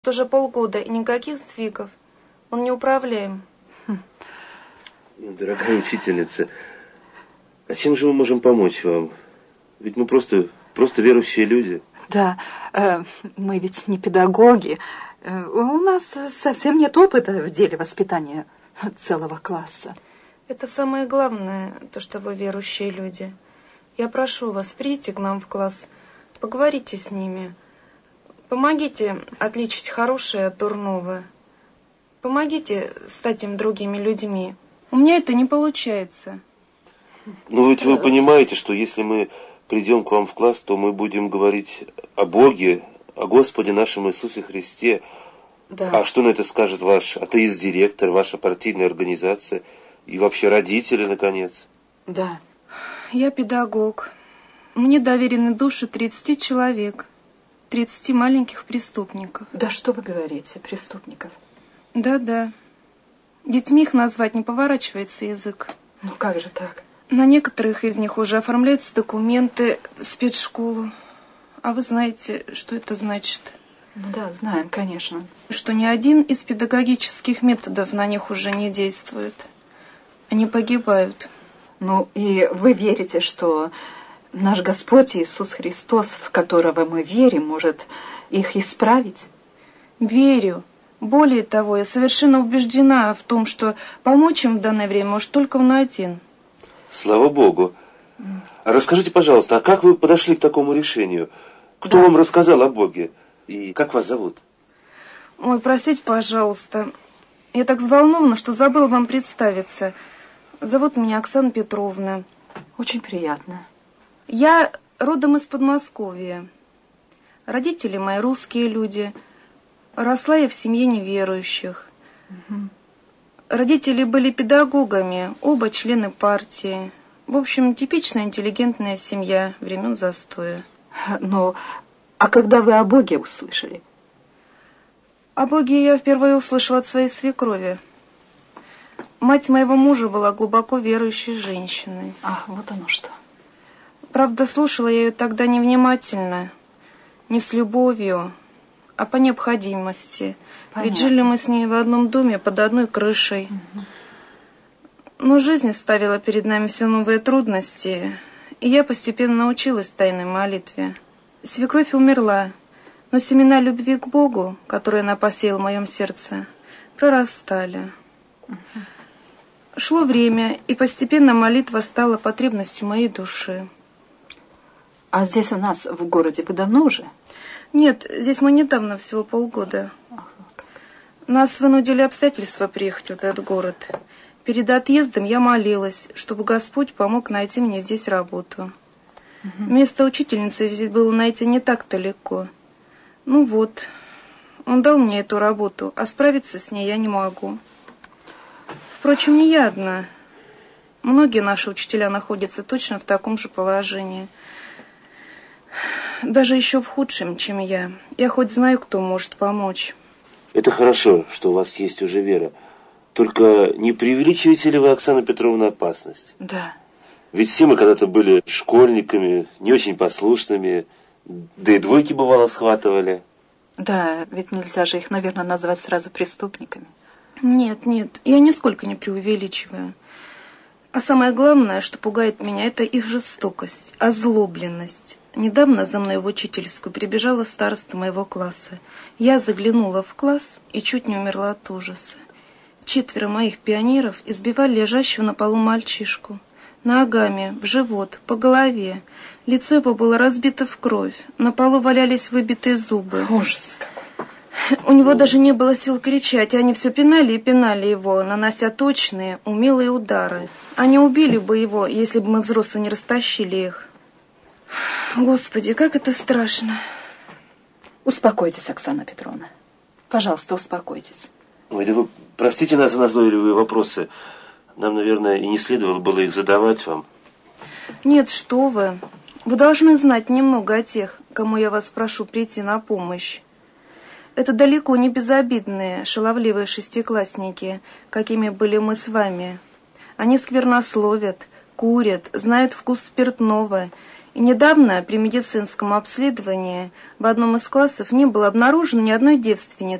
Уже полгода и никаких сдвигов. Он неуправляем. Дорогая учительница, а чем же мы можем помочь вам? Ведь мы просто верующие люди. Да, мы ведь не педагоги. У нас совсем нет опыта в деле воспитания целого класса. Это самое главное, то, что вы верующие люди. Я прошу вас, придите к нам в класс, поговорите с ними. Помогите отличить хорошее от дурного. Помогите стать им другими людьми. У меня это не получается. Ну ведь вы понимаете, что если мы придем к вам в класс, то мы будем говорить о Боге, о Господе нашем Иисусе Христе. Да. А что на это скажет ваш атеист-директор, ваша партийная организация и вообще родители, наконец? Да. Я педагог. Мне доверены души 30 человек. 30 маленьких преступников. Да что вы говорите, преступников? Да. Детьми их назвать не поворачивается язык. Ну как же так? На некоторых из них уже оформляются документы в спецшколу. А вы знаете, что это значит? Ну да, знаем, конечно. Что ни один из педагогических методов на них уже не действует. Они погибают. Ну и вы верите, что наш Господь Иисус Христос, в которого мы верим, может их исправить? Верю. Более того, я совершенно убеждена в том, что помочь им в данное время может только он один. Слава Богу. А расскажите, пожалуйста, а как вы подошли к такому решению? Кто вам рассказал о Боге? И как вас зовут? Ой, простите, пожалуйста. Я так взволнована, что забыла вам представиться. Зовут меня Оксана Петровна. Очень приятно. Я родом из Подмосковья. Родители мои русские люди. Росла я в семье неверующих. Угу. Родители были педагогами, оба члены партии. В общем, типичная интеллигентная семья времен застоя. Ну, а когда вы о Боге услышали? О Боге я впервые услышала от своей свекрови. Мать моего мужа была глубоко верующей женщиной. А, вот оно что. Правда, слушала я ее тогда невнимательно, не с любовью, а по необходимости. Понятно. Ведь жили мы с ней в одном доме, под одной крышей. Угу. Но жизнь ставила перед нами все новые трудности, и я постепенно научилась тайной молитве. Свекровь умерла, но семена любви к Богу, которые она посеяла в моем сердце, прорастали. Угу. Шло время, и постепенно молитва стала потребностью моей души. А здесь у нас в городе вы давно уже? Нет, здесь мы недавно, всего полгода. Нас вынудили обстоятельства приехать в этот город. Перед отъездом я молилась, чтобы Господь помог найти мне здесь работу. Угу. Место учительницы здесь было найти не так-то легко. Ну вот, он дал мне эту работу, а справиться с ней я не могу. Впрочем, не я одна. Многие наши учителя находятся точно в таком же положении. Даже еще в худшем, чем я. Я хоть знаю, кто может помочь. Это хорошо, что у вас есть уже вера. Только не преувеличиваете ли вы, Оксана Петровна, опасность? Да. Ведь все мы когда-то были школьниками, не очень послушными, да и двойки бывало схватывали. Да, ведь нельзя же их, наверное, назвать сразу преступниками. Нет, я нисколько не преувеличиваю. А самое главное, что пугает меня, это их жестокость, озлобленность. Недавно за мной в учительскую прибежала староста моего класса. Я заглянула в класс и чуть не умерла от ужаса. 4 моих пионеров избивали лежащего на полу мальчишку. Ногами, в живот, по голове. Лицо его было разбито в кровь. На полу валялись выбитые зубы. Ужас какой. У него даже не было сил кричать, и они все пинали и пинали его, нанося точные, умелые удары. Они убили бы его, если бы мы, взрослые, не растащили их. Господи, как это страшно. Успокойтесь, Оксана Петровна. Пожалуйста, успокойтесь. Ой, да вы простите нас за назойливые вопросы. Нам, наверное, и не следовало было их задавать вам. Нет, что вы. Вы должны знать немного о тех, кому я вас прошу прийти на помощь. Это далеко не безобидные, шаловливые шестиклассники, какими были мы с вами. Они сквернословят, курят, знают вкус спиртного И недавно при медицинском обследовании в одном из классов не было обнаружено ни одной девственницы.